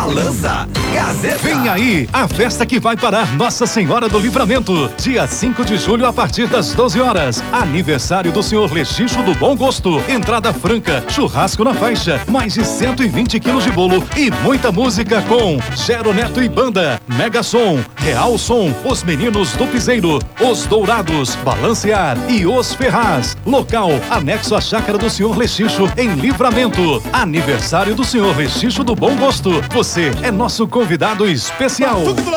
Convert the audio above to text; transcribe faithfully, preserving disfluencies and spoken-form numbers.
Balança Gazeta. Vem aí a festa que vai parar Nossa Senhora do Livramento. Dia cinco de julho a partir das doze horas. Aniversário do senhor Lechicho do Bom Gosto. Entrada franca, churrasco na faixa, mais de cento e vinte quilos de bolo e muita música com Gero Neto e Banda, Mega Som, Real Som, Os Meninos do Piseiro, Os Dourados, Balancear e Os Ferraz. Local, anexo à chácara do senhor Lechicho em Livramento. Aniversário do senhor Lechicho do Bom Gosto. Você é nosso convidado especial.